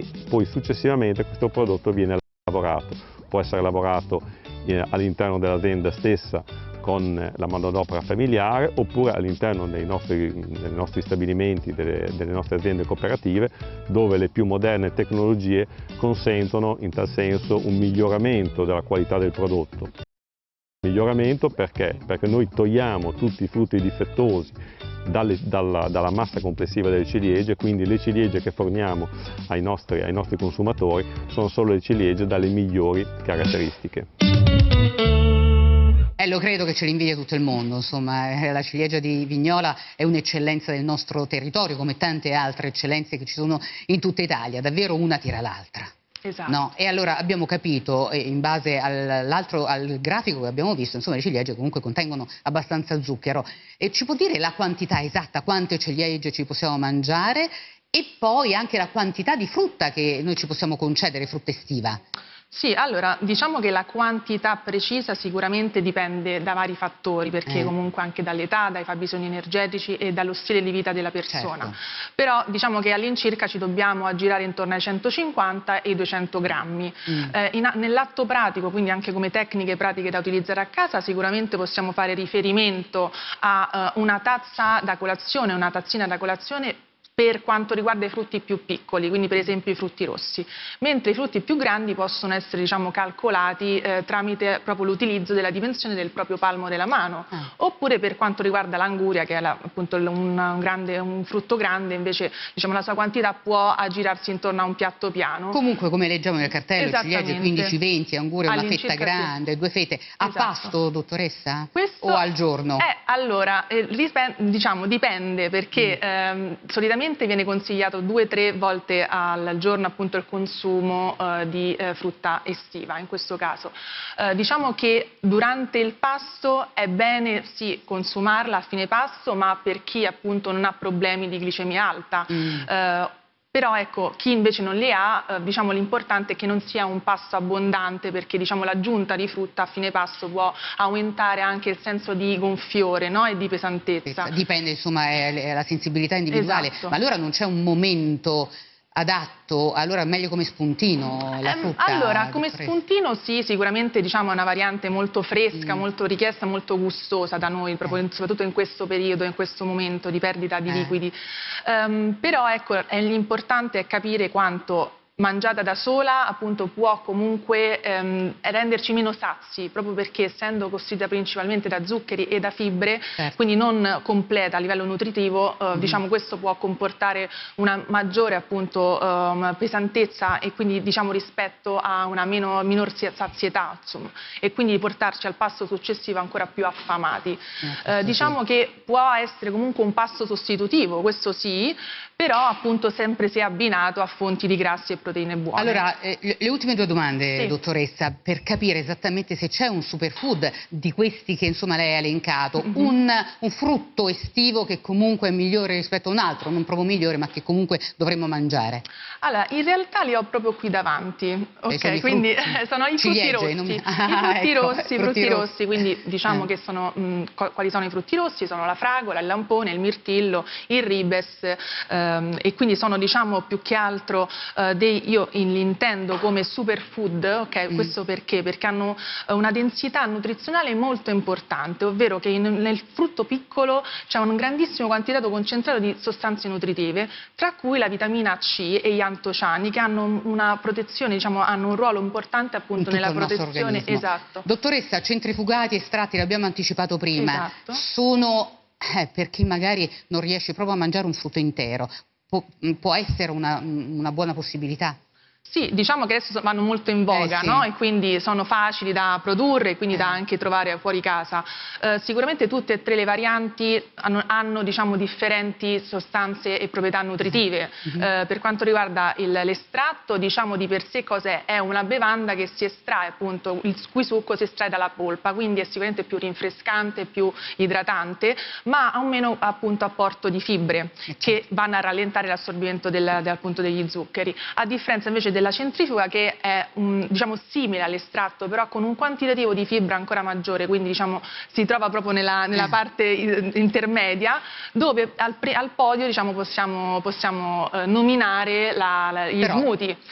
e poi successivamente questo prodotto viene lavorato. Può essere lavorato all'interno dell'azienda stessa con la manodopera familiare, oppure all'interno dei nostri stabilimenti, delle nostre aziende cooperative, dove le più moderne tecnologie consentono in tal senso un miglioramento della qualità del prodotto. Miglioramento perché? Perché noi togliamo tutti i frutti difettosi dalla massa complessiva delle ciliegie, quindi le ciliegie che forniamo ai nostri consumatori sono solo le ciliegie dalle migliori caratteristiche. Lo credo che ce l'invidia tutto il mondo, insomma, la ciliegia di Vignola è un'eccellenza del nostro territorio, come tante altre eccellenze che ci sono in tutta Italia, davvero una tira l'altra. Esatto. No? E allora abbiamo capito, in base al grafico che abbiamo visto, insomma le ciliegie comunque contengono abbastanza zucchero. E ci può dire la quantità esatta, quante ciliegie ci possiamo mangiare e poi anche la quantità di frutta che noi ci possiamo concedere, frutta estiva? Sì, allora diciamo che la quantità precisa sicuramente dipende da vari fattori, perché comunque anche dall'età, dai fabbisogni energetici e dallo stile di vita della persona. Certo. Però diciamo che all'incirca ci dobbiamo aggirare intorno ai 150 e i 200 grammi. Nell'atto pratico, quindi anche come tecniche pratiche da utilizzare a casa, sicuramente possiamo fare riferimento a una tazza da colazione, una tazzina da colazione per quanto riguarda i frutti più piccoli, quindi per esempio i frutti rossi, mentre i frutti più grandi possono essere calcolati tramite proprio l'utilizzo della dimensione del proprio palmo della mano, oppure per quanto riguarda l'anguria, che è appunto un frutto grande, invece la sua quantità può aggirarsi intorno a un piatto piano. Comunque, come leggiamo nel cartello, ciliegie 15-20, anguria una fetta grande, 2 fette. A pasto, dottoressa? Questo o al giorno? Allora, dipende, perché solitamente viene consigliato 2-3 volte al giorno appunto il consumo di frutta estiva in questo caso. Diciamo che durante il pasto è bene sì consumarla a fine pasto, ma per chi appunto non ha problemi di glicemia alta. Però ecco, chi invece non li ha, l'importante è che non sia un pasto abbondante, perché l'aggiunta di frutta a fine pasto può aumentare anche il senso di gonfiore, no? E di pesantezza. Dipende, insomma, la sensibilità individuale. Esatto. Ma allora non c'è un momento adatto? Allora meglio come spuntino la frutta? Allora, come spuntino sì, sicuramente è una variante molto fresca, molto richiesta, molto gustosa da noi, proprio soprattutto in questo periodo, in questo momento di perdita di liquidi. Però ecco, l'importante è capire quanto mangiata da sola appunto può comunque renderci meno sazi, proprio perché essendo costituita principalmente da zuccheri e da fibre, quindi non completa a livello nutritivo, questo può comportare una maggiore appunto pesantezza e quindi rispetto a una minor sazietà, insomma, e quindi portarci al pasto successivo ancora più affamati. Diciamo che può essere comunque un pasto sostitutivo, questo sì, però appunto sempre se abbinato a fonti di grassi e proteine buone. Allora, le ultime 2 domande, dottoressa, per capire esattamente se c'è un superfood di questi che insomma lei ha elencato, un frutto estivo che comunque è migliore rispetto a un altro, non proprio migliore, ma che comunque dovremmo mangiare. Allora, in realtà li ho proprio qui davanti, ok? Quindi sono i frutti rossi, frutti rossi, quindi diciamo che sono, quali sono i frutti rossi? Sono la fragola, il lampone, il mirtillo, il ribes, e quindi sono più che altro io li intendo come superfood, ok? Questo perché? Perché hanno una densità nutrizionale molto importante, ovvero che nel frutto piccolo c'è un grandissimo quantitato concentrato di sostanze nutritive, tra cui la vitamina C e gli antociani, che hanno una protezione, hanno un ruolo importante appunto nella protezione. Esatto. Dottoressa, centrifugati, estratti, l'abbiamo anticipato prima, sono per chi magari non riesce proprio a mangiare un frutto intero, può essere una buona possibilità? Sì, diciamo che adesso vanno molto in voga, no? E quindi sono facili da produrre e quindi da anche trovare fuori casa. Sicuramente tutte e 3 le varianti hanno differenti sostanze e proprietà nutritive. Per quanto riguarda l'estratto, di per sé cos'è? È una bevanda che si estrae, appunto, il cui succo si estrae dalla polpa, quindi è sicuramente più rinfrescante, più idratante, ma ha un meno appunto apporto di fibre che vanno a rallentare l'assorbimento appunto degli zuccheri. A differenza invece della centrifuga, che è diciamo simile all'estratto, però con un quantitativo di fibra ancora maggiore, quindi diciamo si trova proprio nella parte intermedia, dove al podio diciamo possiamo nominare gli smoothie.